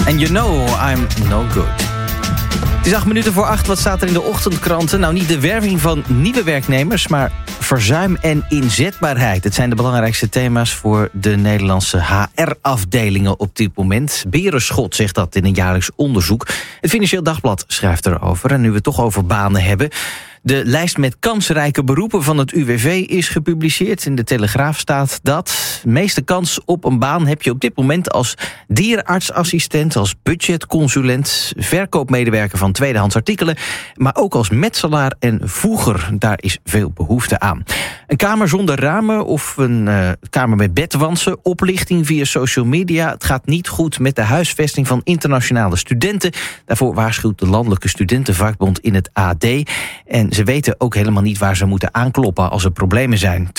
And you know I'm no good. Het is 7:08. Wat staat er in de ochtendkranten? Nou, niet de werving van nieuwe werknemers, maar verzuim en inzetbaarheid. Het zijn de belangrijkste thema's voor de Nederlandse HR-afdelingen op dit moment. Berenschot zegt dat in een jaarlijks onderzoek. Het Financieel Dagblad schrijft erover. En nu we het toch over banen hebben. De lijst met kansrijke beroepen van het UWV is gepubliceerd. In de Telegraaf staat dat de meeste kans op een baan heb je op dit moment als dierenartsassistent, als budgetconsulent, verkoopmedewerker van tweedehands artikelen, maar ook als metselaar en voeger. Daar is veel behoefte aan. Een kamer zonder ramen of een kamer met bedwansen, oplichting via social media. Het gaat niet goed met de huisvesting van internationale studenten. Daarvoor waarschuwt de Landelijke Studentenvakbond in het AD. En ze weten ook helemaal niet waar ze moeten aankloppen als er problemen zijn.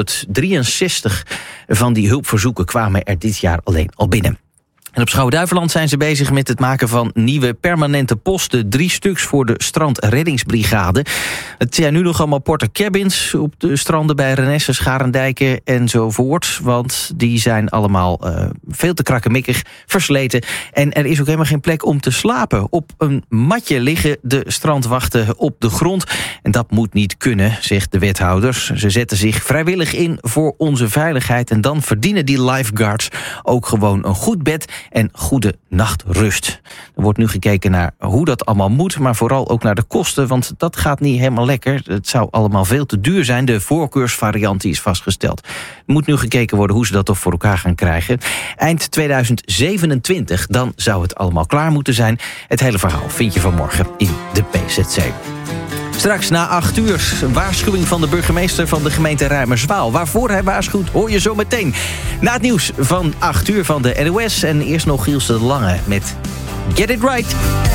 263 van die hulpverzoeken kwamen er dit jaar alleen al binnen. En op Schouwen-Duiveland zijn ze bezig met het maken van nieuwe permanente posten. 3 stuks voor de strandreddingsbrigade. Het zijn nu nog allemaal porter cabins op de stranden bij Renesse, Scharendijken enzovoort. Want die zijn allemaal veel te krakkemikkig, versleten. En er is ook helemaal geen plek om te slapen. Op een matje liggen de strandwachten op de grond. En dat moet niet kunnen, zegt de wethouder. Ze zetten zich vrijwillig in voor onze veiligheid. En dan verdienen die lifeguards ook gewoon een goed bed en goede nachtrust. Er wordt nu gekeken naar hoe dat allemaal moet, maar vooral ook naar de kosten, want dat gaat niet helemaal lekker. Het zou allemaal veel te duur zijn. De voorkeursvariant die is vastgesteld. Er moet nu gekeken worden hoe ze dat toch voor elkaar gaan krijgen. Eind 2027, dan zou het allemaal klaar moeten zijn. Het hele verhaal vind je vanmorgen in de PZC. Straks na 8:00 een waarschuwing van de burgemeester van de gemeente Ruimerswaal. Waarvoor hij waarschuwt hoor je zo meteen. Na het nieuws van 8:00 van de NOS en eerst nog Gielse de Lange met Get It Right.